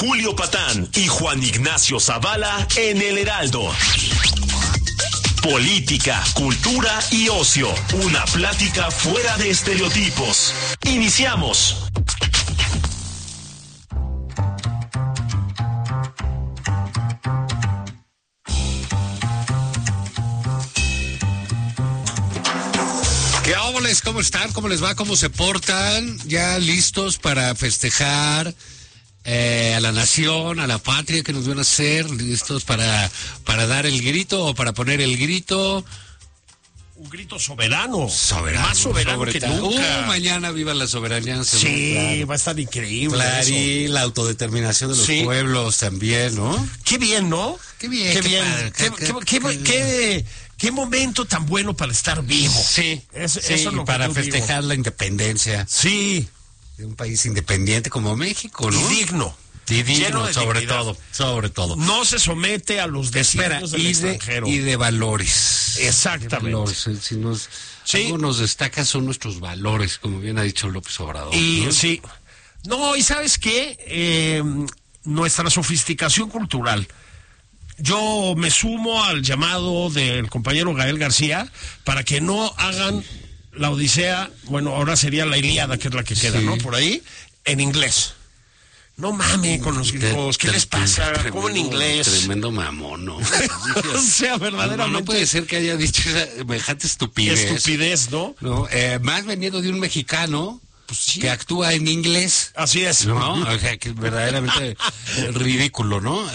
Julio Patán y Juan Ignacio Zavala en El Heraldo. Política, cultura y ocio. Una plática fuera de estereotipos. Iniciamos. ¿Qué óboles? ¿Cómo están? ¿Cómo les va? ¿Cómo se portan? ¿Ya listos para festejar a la nación, a la patria que nos van a hacer? ¿Listos para dar el grito o para poner el grito? Un grito soberano. Más soberano que nunca. Mañana viva la soberanía nacional. Sí, claro. va a estar increíble. Claro, eso. y la autodeterminación de los pueblos también, ¿no? Qué bien, ¿no? Qué bien, qué padre. Qué momento tan bueno para estar vivo. Sí, eso es lo para que festejar la independencia. Sí. De un país independiente como México, ¿no? Y digno. Y digno, Lleno de sobre todo. No se somete a los designios del extranjero. Y de valores. Exactamente. De valores. Si algo nos destaca son nuestros valores, como bien ha dicho López Obrador. Y ¿no? sí. No, ¿y sabes qué? Nuestra sofisticación cultural. Yo me sumo al llamado del compañero Gael García para que no hagan la Odisea, bueno, ahora sería la Ilíada, que es la que queda, ¿no? Por ahí, en inglés. No mames con los gringos, ¿qué les pasa? ¿Cómo en inglés? Tremendo mamón, ¿no? O sea, verdaderamente. No puede ser que haya dicho esa semejante estupidez. Estupidez, ¿no? No, más veniendo de un mexicano pues sí, que actúa en inglés. Así es. ¿No? O sea, que es verdaderamente ridículo, ¿no?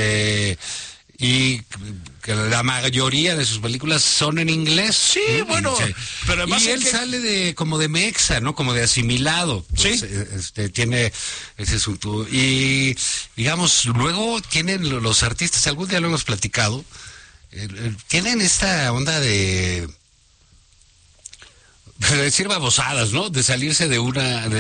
Y que la mayoría de sus películas son en inglés. Sí, bueno, pero además y él sale como de mexa, ¿no? Como de asimilado. Sí. Pues, tiene ese asunto. Y, digamos, luego tienen los artistas, algún día lo hemos platicado, tienen esta onda de decir babosadas, ¿no? De salirse de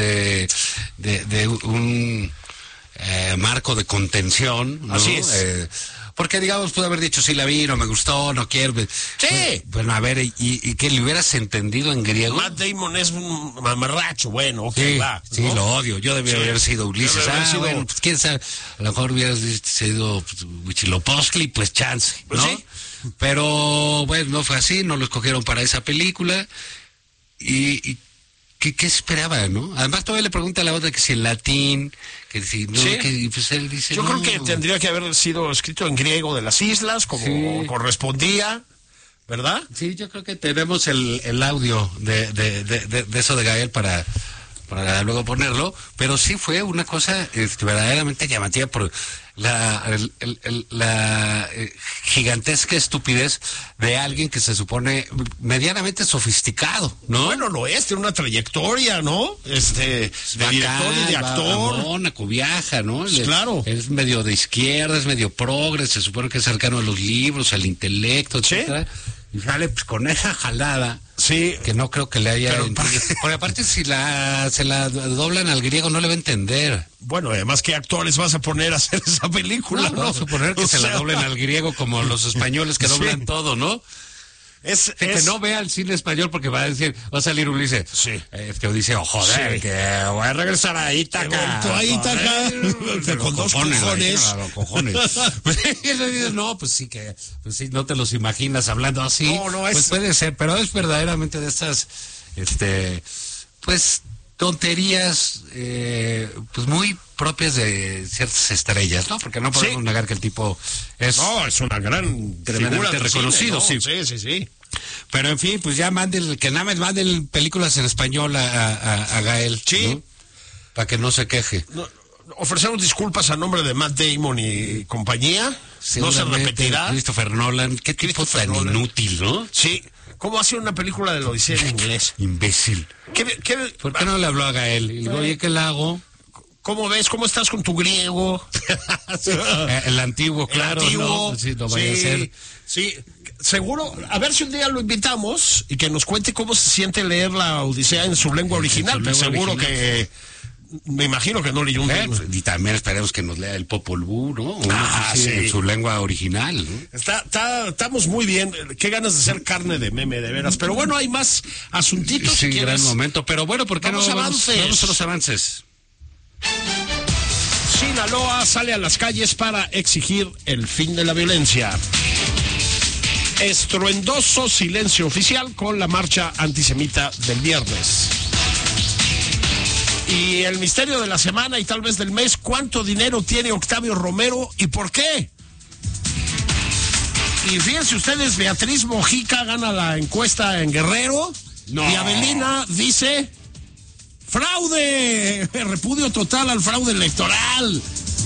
un marco de contención, ¿no? Así es. Porque, digamos, pudo haber dicho, sí la vi, no me gustó, no quiero. Sí. Bueno, a ver, y que le hubieras entendido en griego. Matt Damon es un mamarracho, bueno, ok, sí, va. ¿no? Sí, lo odio. Yo debía haber sido Ulises. Bueno, pues quién sabe, a lo mejor hubieras sido Huitzilopochtli, pues chance, ¿no? Pues sí. Pero, bueno, no fue así, no lo escogieron para esa película. Y ¿qué esperaba, no? Además todavía le pregunta a la otra que si en latín, que si no, sí. que pues él dice yo creo que tendría que haber sido escrito en griego de las islas, como correspondía, ¿verdad? Sí, yo creo que tenemos el audio de eso de Gael para luego ponerlo, pero sí fue una cosa verdaderamente llamativa por la gigantesca estupidez de alguien que se supone medianamente sofisticado, ¿no? Bueno, lo es, tiene una trayectoria, ¿no? De director y de actor. Mónaco, viaja, ¿no? Pues claro. Es medio de izquierda, es medio progre, se supone que es cercano a los libros, al intelecto, etcétera. Y sale pues con esa jalada. Sí. Que no creo que le haya entendido. Porque aparte si se la doblan al griego no le va a entender. Bueno, además, ¿qué actores vas a poner a hacer esa película? No, vamos a suponer que se la doblen al griego como los españoles que doblan todo, ¿no? Que no vea el cine español porque va a salir Ulises. Sí. Que dice, joder, que voy a regresar a Ítaca. Con dos cojones. No, pues sí, no te los imaginas hablando así. No, pues puede ser, pero es verdaderamente de estas, pues, tonterías, pues muy propias de ciertas estrellas, ¿no? Porque no podemos negar que el tipo es una gran tremendamente reconocido, cine, ¿no? Sí. Pero en fin, pues ya que nada más manden películas en español a Gael, sí, ¿no? Para que no se queje. No, ofrecemos disculpas a nombre de Matt Damon y compañía. No se repetirá. Christopher Nolan, qué tipo tan inútil, ¿no? Sí. ¿Cómo hace una película de la Odisea en inglés? Imbécil. ¿Por qué no le habló a Gael? Y le digo, oye, ¿qué le hago? ¿Cómo ves? ¿Cómo estás con tu griego? El antiguo, claro. El antiguo. No, sí, no vaya a ser. Sí, seguro. A ver si un día lo invitamos y que nos cuente cómo se siente leer la Odisea en su lengua original. Seguro que... Me imagino que no leyó un libro. Y también esperemos que nos lea el Popol Vuh, ¿no? Sí. En su lengua original, ¿no? Estamos muy bien. Qué ganas de ser carne de meme, de veras. Pero bueno, hay más asuntitos. Sí, gran momento. Pero bueno, ¿por qué vamos vamos a los avances? Sinaloa sale a las calles para exigir el fin de la violencia. Estruendoso silencio oficial con la marcha antisemita del viernes. Y el misterio de la semana y tal vez del mes, ¿cuánto dinero tiene Octavio Romero y por qué? Y fíjense ustedes, Beatriz Mojica gana la encuesta en Guerrero. No. Y Avelina dice: ¡fraude! Repudio total al fraude electoral.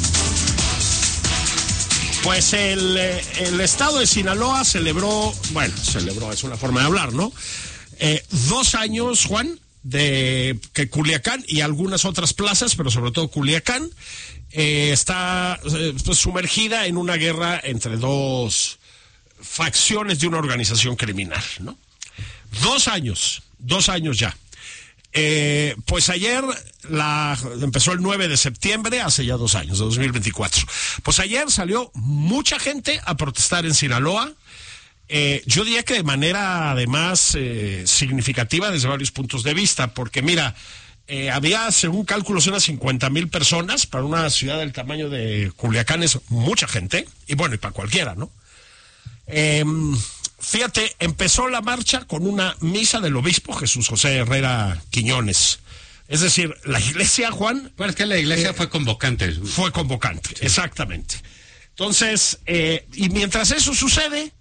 Pues el estado de Sinaloa celebró, es una forma de hablar, ¿no? 2 años, Juan, de que Culiacán y algunas otras plazas, pero sobre todo Culiacán, está pues, sumergida en una guerra entre 2 facciones de una organización criminal, ¿no? 2 años ya. Pues ayer empezó el 9 de septiembre, hace ya 2 años, de 2024. Pues ayer salió mucha gente a protestar en Sinaloa. Yo diría que de manera además significativa desde varios puntos de vista, porque mira, había según cálculos unas 50,000 personas. Para una ciudad del tamaño de Culiacán es mucha gente, y bueno, y para cualquiera, ¿no? Fíjate, empezó la marcha con una misa del obispo Jesús José Herrera Quiñones. Es decir, la iglesia, Juan... Bueno, es que la iglesia fue convocante. Fue convocante, sí. Exactamente. Entonces, y mientras eso sucede,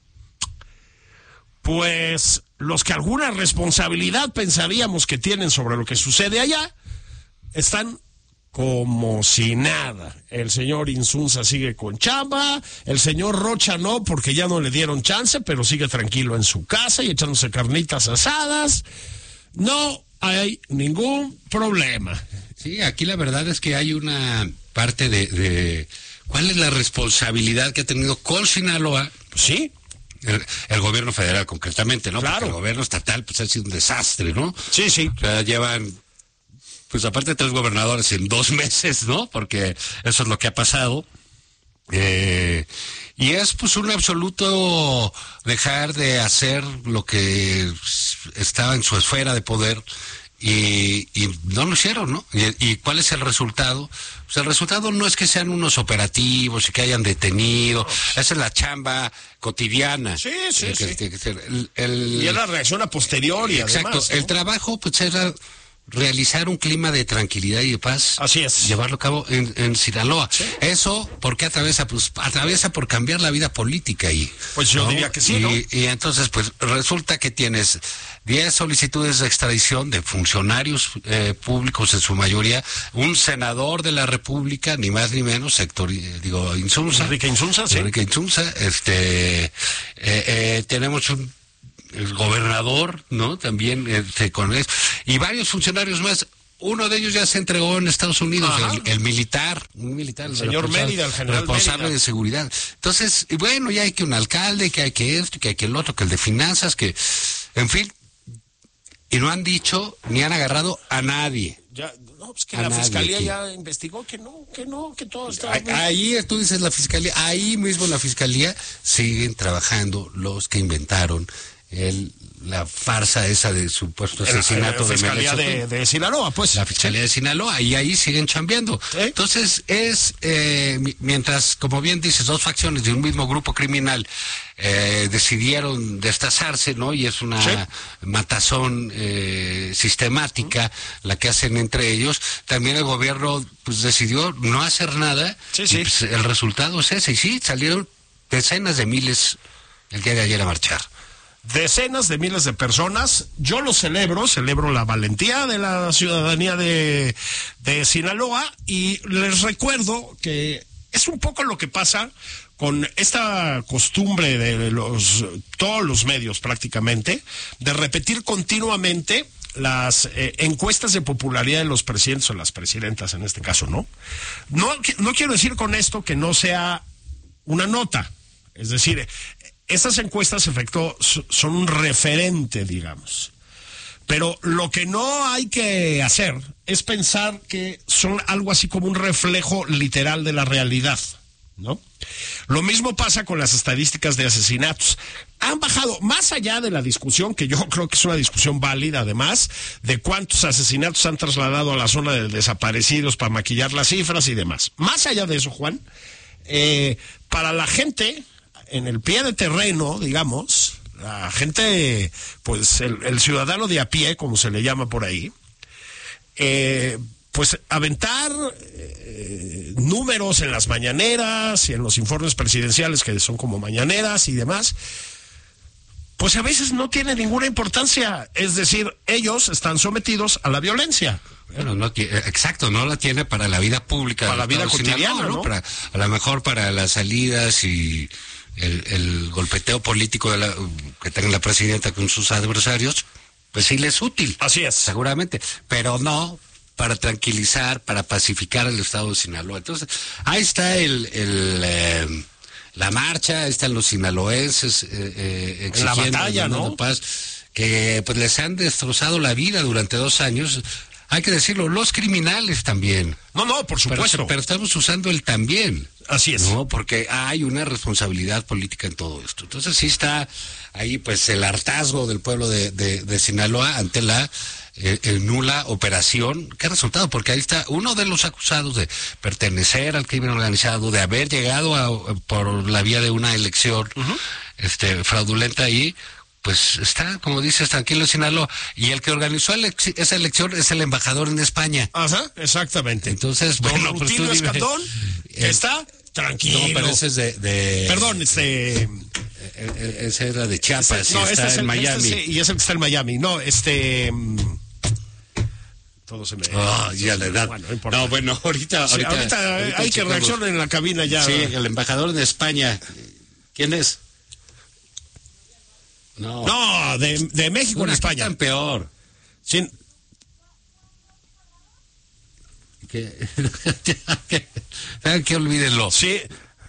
pues los que alguna responsabilidad pensaríamos que tienen sobre lo que sucede allá, están como si nada. El señor Insunza sigue con chamba, el señor Rocha no, porque ya no le dieron chance, pero sigue tranquilo en su casa y echándose carnitas asadas. No hay ningún problema. Sí, aquí la verdad es que hay una parte de ¿cuál es la responsabilidad que ha tenido con Sinaloa? Sí. El gobierno federal concretamente, ¿no? Claro. Porque el gobierno estatal pues ha sido un desastre, ¿no? Sí, sí. O sea, llevan... pues aparte 3 gobernadores en 2 meses, ¿no? Porque eso es lo que ha pasado. Y es pues un absoluto dejar de hacer lo que estaba en su esfera de poder y no lo hicieron, ¿no? ¿Y cuál es el resultado? Pues el resultado no es que sean unos operativos y que hayan detenido, esa es la chamba cotidiana. Sí. Y es la reacción a posteriori, exacto, además, ¿no? El trabajo pues era realizar un clima de tranquilidad y de paz. Así es. Llevarlo a cabo en Sinaloa. ¿Sí? Eso, ¿por qué atraviesa? Pues atraviesa por cambiar la vida política ahí. Pues yo diría que sí, ¿no? Y entonces, pues resulta que tienes 10 solicitudes de extradición de funcionarios públicos en su mayoría, un senador de la República, ni más ni menos, Insunza. Enrique Insunza, sí. Enrique Insunza, tenemos el gobernador, ¿no? También con eso. Y varios funcionarios más. Uno de ellos ya se entregó en Estados Unidos, un militar, el señor Mérida, el general responsable Mérida de seguridad. Entonces, y bueno, ya hay que un alcalde, que hay que esto, que hay que el otro, que el de finanzas, que, en fin, y no han dicho ni han agarrado a nadie. Ya, no, pues que la fiscalía aquí ya investigó que todo está bien. Ahí tú dices la fiscalía, ahí mismo la fiscalía siguen trabajando los que inventaron la farsa esa de supuesto asesinato de Fiscalía de Sinaloa, pues. La Fiscalía de Sinaloa, y ahí siguen chambeando. Entonces, mientras, como bien dices, 2 facciones de un mismo grupo criminal decidieron destazarse, ¿no? Y es una matazón sistemática la que hacen entre ellos. También el gobierno, pues, decidió no hacer nada. Sí. Y, pues, el resultado es ese. Y sí, salieron decenas de miles el día de ayer a marchar. Decenas de miles de personas. Yo lo celebro la valentía de la ciudadanía de Sinaloa, y les recuerdo que es un poco lo que pasa con esta costumbre de todos los medios prácticamente, de repetir continuamente las encuestas de popularidad de los presidentes o las presidentas en este caso, ¿no? No quiero decir con esto que no sea una nota, es decir, estas encuestas son un referente, digamos. Pero lo que no hay que hacer es pensar que son algo así como un reflejo literal de la realidad, ¿no? Lo mismo pasa con las estadísticas de asesinatos. Han bajado, más allá de la discusión, que yo creo que es una discusión válida además, de cuántos asesinatos han trasladado a la zona de desaparecidos para maquillar las cifras y demás. Más allá de eso, Juan, para la gente, en el pie de terreno, digamos, la gente, pues el ciudadano de a pie, como se le llama por ahí, pues aventar números en las mañaneras y en los informes presidenciales que son como mañaneras y demás, pues a veces no tiene ninguna importancia. Es decir, ellos están sometidos a la violencia. Bueno, exacto, no la tiene para la vida pública. Para la vida cotidiana, ¿no? A lo mejor para las salidas y el golpeteo político que tenga la presidenta con sus adversarios, pues sí le es útil. Así es. Seguramente, pero no para tranquilizar, para pacificar el estado de Sinaloa. Entonces, ahí está la marcha, ahí están los sinaloenses exigiendo la batalla, ¿no? Paz, que pues les han destrozado la vida durante 2 años. Hay que decirlo, los criminales también. No, por supuesto. Pero estamos usando el también. Así es. No, porque hay una responsabilidad política en todo esto. Entonces sí está ahí pues el hartazgo del pueblo de Sinaloa ante la nula operación. ¿Qué resultado? Porque ahí está uno de los acusados de pertenecer al crimen organizado, de haber llegado por la vía de una elección fraudulenta ahí. Pues está, como dices, tranquilo Sinaloa. Y el que organizó esa elección es el embajador en España. Ajá, exactamente. Entonces, bueno, pues Rutilio Escandón, está tranquilo. No, pero ese es de... Perdón, ese era de Chiapas, está en Miami. Y es el que está en Miami. No, todo se me... ya la edad. Bueno, no importa. No, bueno, ahorita hay que reaccionar en la cabina ya. Sí, el embajador de España. ¿Quién es? No, de México en España. Están peor. Sí. Que olvídenlo. Sí.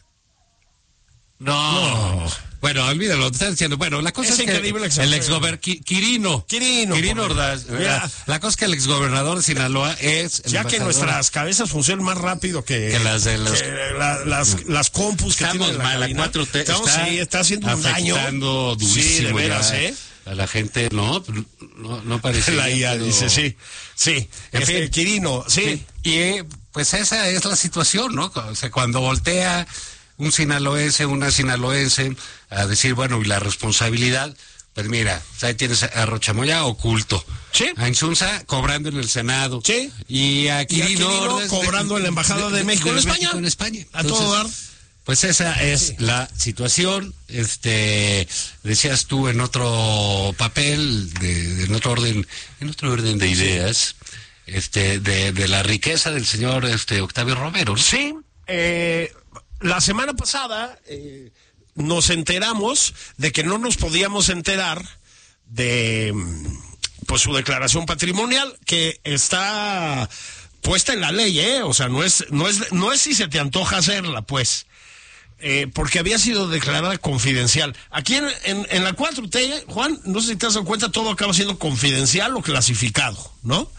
No. Bueno, olvídalo, te están diciendo. Bueno, la cosa es que el exgobernador Quirino Ordaz. La cosa es que el exgobernador de Sinaloa es ya que nuestras cabezas funcionan más rápido que las de los las compus que estamos tienen mal, la 4T está haciendo un daño durísimo. Sí, de veras, a la gente no parece. La IA dice sí. En fin, Quirino, sí. Y pues esa es la situación, ¿no? O sea, cuando voltea un sinaloense, una sinaloense, a decir, bueno, y la responsabilidad, pues mira, ahí tienes a Rochamoya oculto. Sí. A Insunza cobrando en el Senado. Sí. Y a Quirino cobrando en la Embajada de México en España. En España. A todo dar. Pues esa es la situación. Decías tú en otro papel, en otro orden de ideas, de la riqueza del señor Octavio Romero, ¿no? Sí. La semana pasada nos enteramos de que no nos podíamos enterar de pues su declaración patrimonial, que está puesta en la ley, o sea, no es si se te antoja hacerla, pues, porque había sido declarada confidencial. Aquí en la 4T, Juan, no sé si te has dado cuenta, todo acaba siendo confidencial o clasificado, ¿no?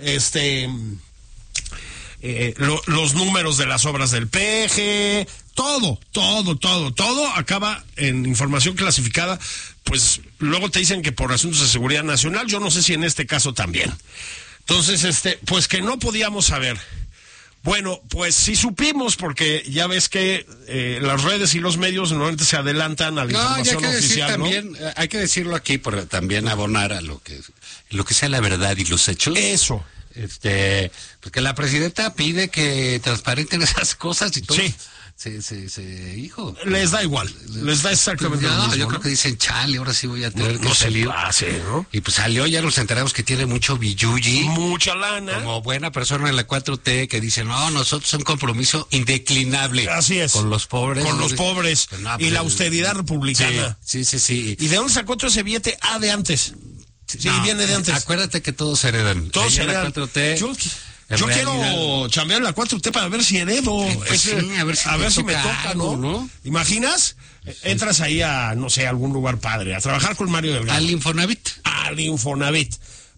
Los números de las obras del PG, todo acaba en información clasificada. Pues luego te dicen que por asuntos de seguridad nacional, yo no sé si en este caso también. Entonces, pues que no podíamos saber. Bueno, pues sí supimos, porque ya ves que las redes y los medios normalmente se adelantan a la información oficial, ¿no? También, hay que decirlo aquí, para también abonar a lo que sea la verdad y los hechos. Eso. Porque la presidenta pide que transparenten esas cosas y todo. Sí. Hijo. Les da igual, les da exactamente lo mismo, yo creo que dicen, chale, ahora sí voy a tener que salir. ¿No? Y pues salió, ya nos enteramos que tiene mucho billuyi. Mucha lana. Como buena persona en la 4T que dice, no, nosotros un compromiso indeclinable. Así es. Con los pobres. Con los pobres. Pues no, y la austeridad republicana. Sí. ¿Y de dónde sacó todo ese billete? De antes. Sí, viene de antes. Acuérdate que todos heredan. Todos heredan. La 4T, yo quiero chambear en la 4T para ver si heredo. Pues a ver si me toca, ¿no? ¿Imaginas? Entras ahí a, no sé, algún lugar padre, a trabajar con Mario Delgado. Al Infonavit.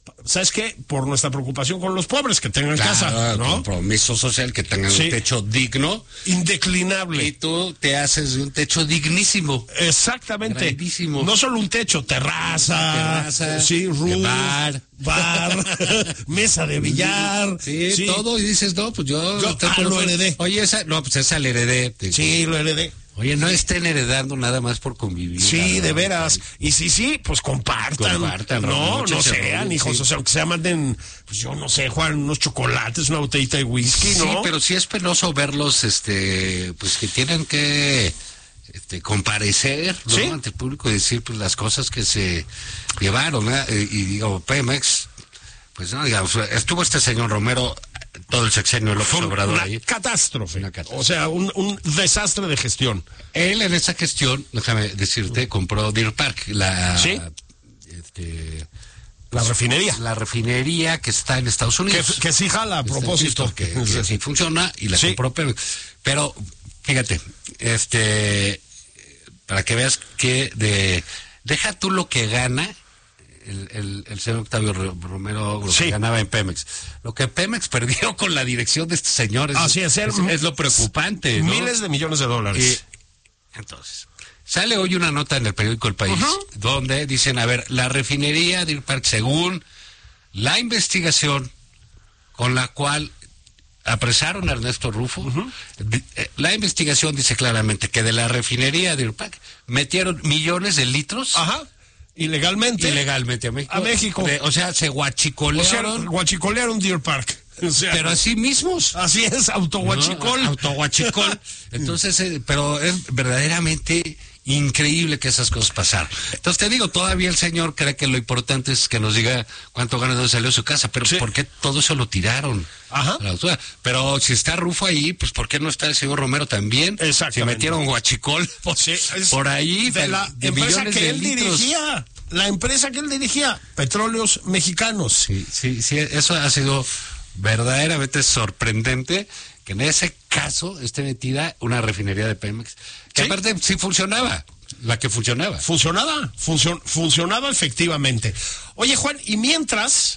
¿sabes qué? Por nuestra preocupación con los pobres que tengan casa, ¿no? Compromiso social, que tengan Sí. un techo digno. Indeclinable. Y tú te haces de un techo dignísimo. Exactamente. Grandísimo. No solo un techo, terraza, sí, roof, bar, mesa de billar. Sí, todo, y dices, no, pues yo lo heredé. Oye, esa la heredé. Sí, lo heredé. Oye, no estén heredando nada más por convivir. Sí, de veras. Y sí, pues compartan. No sean, hijos. Sí. O sea, aunque se manden, pues yo no sé, Juan, unos chocolates, una botellita de whisky, ¿no? Sí, pero sí es penoso verlos, pues que tienen que comparecer, ¿no? ¿Sí? Ante el público y decir, pues, las cosas que se llevaron, ¿no? Y digo, Pemex, pues, no, digamos, estuvo este señor Romero todo el sexenio de López Obrador ahí. Catástrofe. O sea, un desastre de gestión. Él en esa gestión, déjame decirte, compró Deer Park, la refinería. La refinería que está en Estados Unidos. Que sí jala a propósito. Que sí funciona y la compró Pemex. Pero, fíjate, para que veas que deja tú lo que gana el señor Octavio Romero, lo que ganaba en Pemex. Lo que Pemex perdió con la dirección de estos señores es lo preocupante, ¿no? Miles de millones de dólares. Entonces, sale hoy una nota en el periódico El País, donde dicen, a ver, la refinería de Deer Park, según la investigación con la cual apresaron a Ernesto Rufo, la investigación dice claramente que de la refinería de Deer Park metieron millones de litros. Ilegalmente a México. O sea, se guachicolearon. Guachicolearon Deer Park. O sea, pero así mismos. Así es, autoguachicol. Autoguachicol. Entonces, pero es verdaderamente increíble que esas cosas pasaran. Entonces te digo, todavía el señor cree que lo importante es que nos diga cuánto gana, dónde salió su casa, pero ¿por qué todo eso lo tiraron? Pero si está Rufo ahí, pues ¿por qué no está el señor Romero también? Exactamente. Si metieron guachicol por ahí de la empresa que él dirigía. La empresa que él dirigía, Petróleos Mexicanos. Sí, eso ha sido verdaderamente sorprendente, que en ese caso esté metida una refinería de Pemex, que aparte sí funcionaba, la que funcionaba. Funcionaba efectivamente. Oye, Juan, y mientras...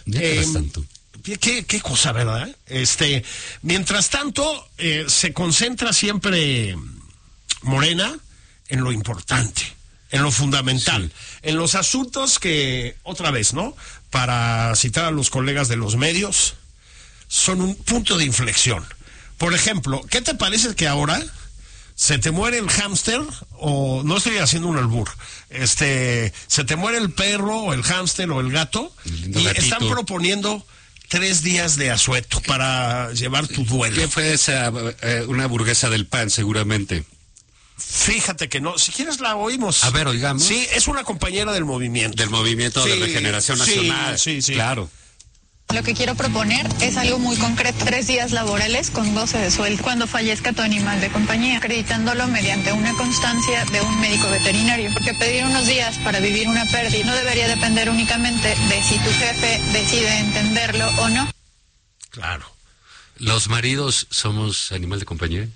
Qué cosa, ¿verdad? Mientras tanto, se concentra siempre Morena en lo importante, en lo fundamental, en los asuntos que, otra vez, ¿no? Para citar a los colegas de los medios, son un punto de inflexión. Por ejemplo, ¿qué te parece que ahora se te muere el hámster, o no estoy haciendo un albur, se te muere el perro o el hámster o el gato, y están proponiendo 3 días de asueto para llevar tu duelo? ¿Qué fue esa? Una burguesa del PAN, seguramente. Fíjate que no, si quieres la oímos. A ver, oigamos. Sí, es una compañera del movimiento. Del Movimiento de Regeneración Nacional. Sí. Claro. Lo que quiero proponer es algo muy concreto: 3 días laborales con goce de sueldo cuando fallezca tu animal de compañía, acreditándolo mediante una constancia de un médico veterinario. Porque pedir unos días para vivir una pérdida no debería depender únicamente de si tu jefe decide entenderlo o no. Claro. ¿Los maridos somos animal de compañía?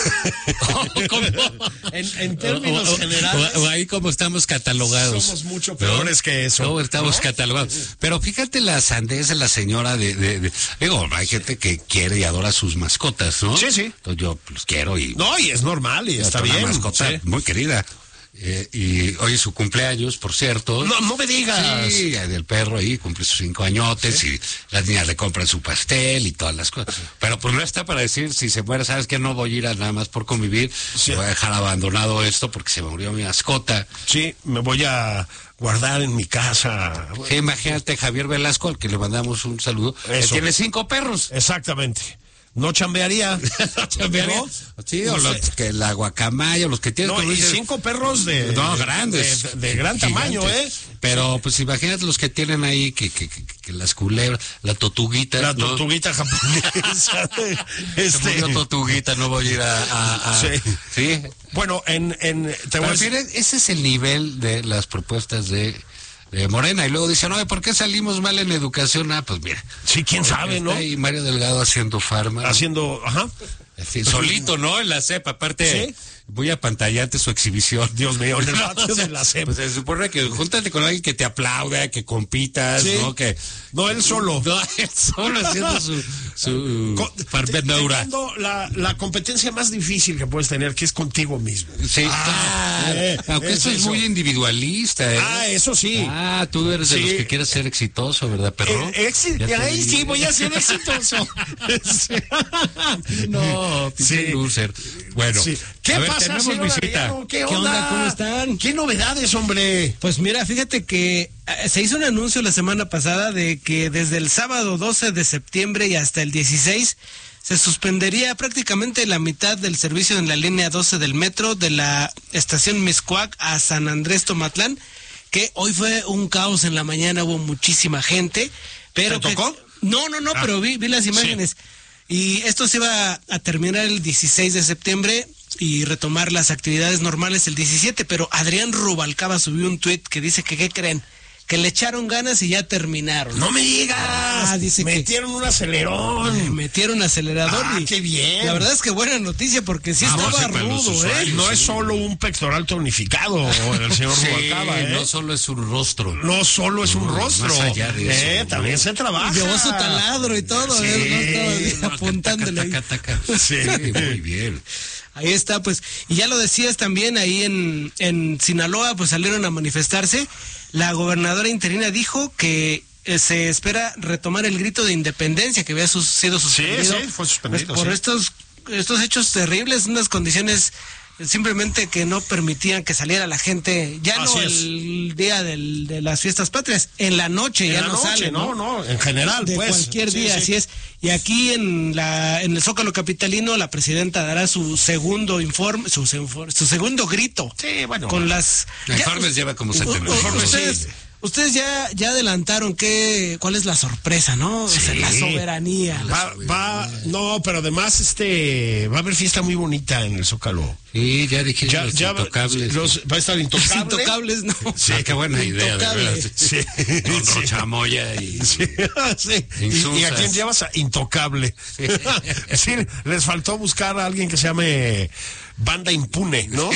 En términos generales, o ahí como estamos catalogados, somos mucho peores que eso. No, estamos catalogados. Pero fíjate la sandez de la señora digo, hay gente que quiere y adora sus mascotas, ¿no? Sí. Entonces yo los quiero y... No, y es normal, y está bien. Una mascota muy querida. Y hoy es su cumpleaños, por cierto. No me digas. Sí, del perro ahí cumple sus 5 añotes y las niñas le compran su pastel y todas las cosas. Pero pues no está para decir, si se muere, sabes que no voy a ir a nada más por convivir, voy a dejar abandonado esto porque se me murió mi mascota. Sí, me voy a guardar en mi casa. Sí, imagínate Javier Velasco, al que le mandamos un saludo, que tiene 5 perros. Exactamente. No chambearía. ¿No? Sí, o los que la guacamaya, o los que tienen... No, y 5 perros grandes. De gran tamaño, Pero pues imagínate los que tienen ahí, que las culebras, la tortuguita. La tortuguita japonesa. Murió tortuguita, no voy a ir a ¿Sí? Bueno, ese es el nivel de las propuestas de Morena, y luego dicen, ¿por qué salimos mal en educación? Pues mira. Sí, quién sabe, ¿no? Y Mario Delgado haciendo farma. Solito, ¿no? En la CEP, aparte, Muy apantallante su exhibición. Dios mío, en el patio de la SEP. Pues se supone que júntate con alguien que te aplauda, que compitas, Sí. ¿no? Que No, él solo. no, él solo haciendo su farbendaura. Teniendo la competencia más difícil que puedes tener, que es contigo mismo. Sí, claro. Aunque es eso es eso. muy individualista, ¿eh? Eso sí. Tú eres de Sí. los que quieres ser exitoso, ¿verdad, perro? Ahí sí, voy a ser exitoso. No, pinche Sí. loser. Bueno, Sí. ¿Qué a ver, pasa, tenemos señor visita. Arellano? ¿Qué ¿Qué onda? onda? ¿Cómo están? ¿Qué novedades, hombre? Pues mira, fíjate que se hizo un anuncio la semana pasada de que desde el sábado 12 de septiembre y hasta el 16 se suspendería prácticamente la mitad del servicio en la línea 12 del metro de la estación Mixcoac a San Andrés Tomatlán, que hoy fue un caos en la mañana, hubo muchísima gente. Pero ¿Te tocó? No, pero vi las imágenes. Y esto se iba a terminar el 16 de septiembre y retomar las actividades normales el 17, pero Adrián Rubalcaba subió un tuit que dice que, ¿qué creen? Que le echaron ganas y ya terminaron. No me digas. Dice que metieron un acelerón. metieron acelerador y qué bien. la verdad es que buena noticia porque sí estaba sí, para los rudo, usuarios. No es solo un pectoral tonificado el señor Sí, Rubalcaba, no solo es un rostro. No solo es un No, rostro. más allá de eso, También ¿no? se trabaja. Llevó su taladro y todo, Sí, no estaba apuntándole ahí. Taca. Sí. Muy bien. Ahí está, pues, y ya lo decías también, ahí en Sinaloa, pues salieron a manifestarse. La gobernadora interina dijo que se espera retomar el grito de independencia que había sido suspendido. Sí, fue suspendido, pues, por sí. estos hechos terribles, unas condiciones simplemente que no permitían que saliera la gente, ya Así no es. el día de las fiestas patrias, en la noche En ya la no noche, sale, no, en general, de pues. cualquier Sí, día, sí. así es. Y aquí en el Zócalo capitalino la presidenta dará su segundo informe, su segundo grito. Sí, bueno. Con las Informes lleva como 70. Ustedes ya adelantaron cuál es la sorpresa, ¿no? O sea, la soberanía. No, pero además va a haber fiesta muy bonita en el Zócalo. Sí, ya dije los intocables. Va a estar Los intocable. intocables, ¿no? Sí, qué buena idea, de Intocable. verdad. Sí. Con Rochamoya y... Sí. ¿Y a quién llevas? Intocable. Sí, les faltó buscar a alguien que se llame Banda Impune, ¿no?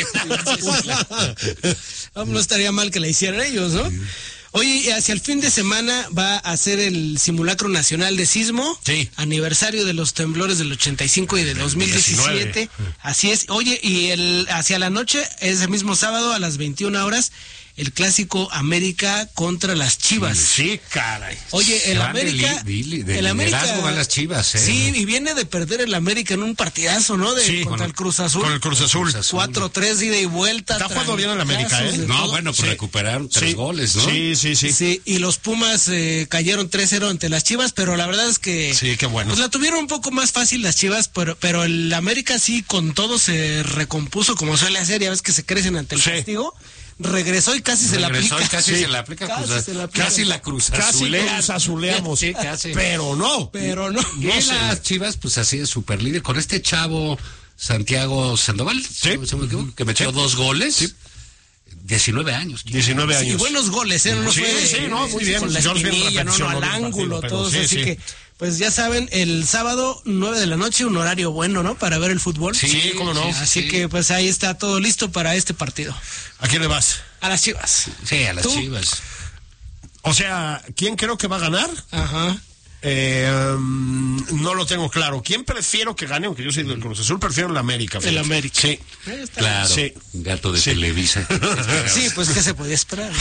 No estaría mal que la hicieran ellos, ¿no? Oye, hacia el fin de semana va a ser el simulacro nacional de sismo, Sí. aniversario de los temblores del 85 y del 2017. 19. Así es. Oye, y hacia la noche, ese mismo sábado a las 21 horas, el clásico América contra las Chivas. Sí, caray. Oye, el Van América, el América van las Chivas, ¿eh? Sí, y viene de perder el América en un partidazo, ¿no? Contra el Cruz Azul. Con el Cruz Azul. 4-3 ida y vuelta. Está jugando bien el América, ¿eh? trancazos de No, todo. bueno, pues recuperaron 3 goles, ¿no? Sí. Sí, y los Pumas cayeron 3-0 ante las Chivas, pero la verdad es que... Sí, qué bueno. Pues la tuvieron un poco más fácil las Chivas, pero el América sí con todo se recompuso como suele hacer, ya ves que se crecen ante el Sí. castigo. Regresó y casi se la aplica. Casi se la aplica. Casi Pues, se la aplica. casi la cruz Casi Cruz Azuleamos. Sí, casi. Pero no. Y las Chivas, pues así de super líder. Con este chavo, Santiago Sandoval, si no me equivoco, que metió 2 goles. Sí. 19 años. 19 años. Y buenos goles, ¿eh? No Sí, fue sí, no, muy bien. con la George bien espinilla, no, reflexionó al bien el ángulo, partido, todos, pero así sí. que, pues ya saben, el sábado 9 de la noche, un horario bueno, ¿no? Para ver el fútbol. Sí, cómo no. Así que pues ahí está todo listo para este partido. ¿A quién le vas? A las Chivas. Sí, a las ¿Tú? Chivas. O sea, ¿quién creo que va a ganar? Ajá. No lo tengo claro. ¿Quién prefiero que gane? Aunque yo soy del Cruz Azul, prefiero el América. El fíjate. América. Sí. Claro. Sí. Gato de Televisa. Sí, pues ¿qué se podía esperar?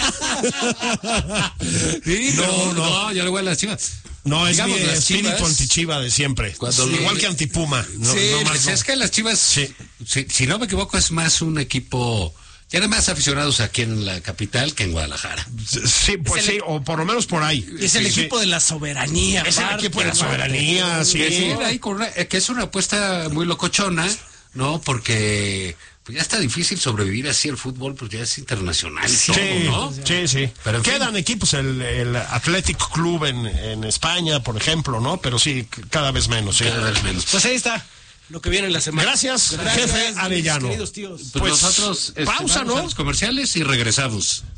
Sí, no, yo le voy a las Chivas. No, es Digamos, mi las espíritu Chivas, antichiva de siempre. Igual que antipuma. No, Sí, no más pues no. es que las Chivas, Sí. si no me equivoco, es más un equipo... Tiene más aficionados aquí en la capital que en Guadalajara. Sí, pues sí, o por lo menos por ahí. Es el Sí, equipo de la soberanía. Es el aparte, equipo de la ¿no? soberanía, sí. Que sí, ahí que es una apuesta muy locochona, ¿no? Porque pues ya está difícil sobrevivir así el fútbol, pues ya es internacional y todo, ¿no? Sí. Pero en fin. Quedan equipos, el Athletic Club en España, por ejemplo, ¿no? Pero sí, cada vez menos. Sí. Cada vez menos. Pues ahí está lo que viene en la semana. Gracias, jefe mis Arellano. queridos tíos. Pues nosotros pausa, vamos ¿no? a los comerciales y regresamos.